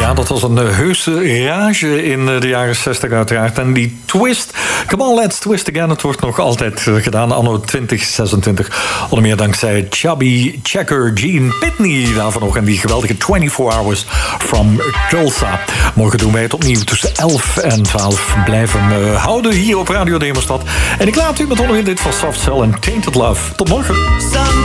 Ja, dat was een heuse rage in de jaren 60 uiteraard. En die twist, come on, let's twist again. Het wordt nog altijd gedaan, anno 2026. Onder meer dankzij Chubby Checker, Gene Pitney daarvan nog. En die geweldige 24 Hours from Tulsa. Morgen doen wij het opnieuw tussen 11 en 12. Blijven houden hier op Radio Demerstad. En ik laat u met onderin dit van Soft Cell en Tainted Love. Tot morgen.